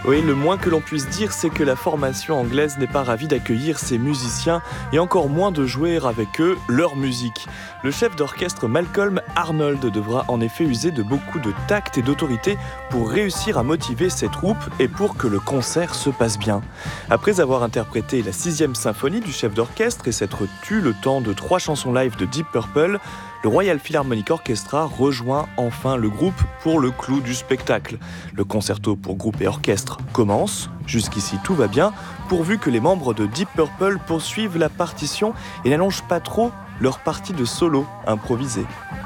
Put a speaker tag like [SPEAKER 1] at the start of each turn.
[SPEAKER 1] Oui, le moins que l'on puisse dire, c'est que la formation anglaise n'est pas ravie d'accueillir ses musiciens et encore moins de jouer avec eux leur musique. Le chef d'orchestre Malcolm Arnold devra en effet user de beaucoup de tact et d'autorité pour réussir à motiver ses troupes et pour que le concert se passe bien. Après avoir interprété la 6e symphonie du chef d'orchestre et s'être tu le temps de 3 chansons live de Deep Purple, le Royal Philharmonic Orchestra rejoint enfin le groupe pour le clou du spectacle. Le concerto pour groupe et orchestre commence. Jusqu'ici, tout va bien, pourvu que les membres de Deep Purple poursuivent la partition et n'allongent pas trop leur partie de solo improvisée.